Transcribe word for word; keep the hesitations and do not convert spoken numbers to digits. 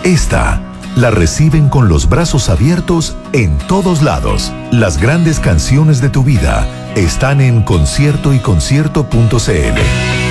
Esta la reciben con los brazos abiertos en todos lados. Las grandes canciones de tu vida están en concierto y concierto punto c l.